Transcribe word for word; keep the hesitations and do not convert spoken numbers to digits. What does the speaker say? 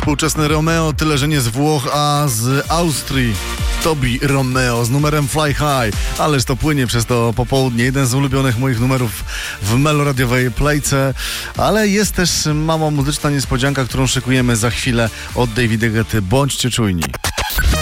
Współczesny Romeo, tyle że nie z Włoch, a z Austrii. Tobi Romeo z numerem Fly High. Ależ to płynie przez to popołudnie. Jeden z ulubionych moich numerów w meloradiowej playce. Ale jest też mała muzyczna niespodzianka, którą szykujemy za chwilę od Davida Guetty. Bądźcie czujni.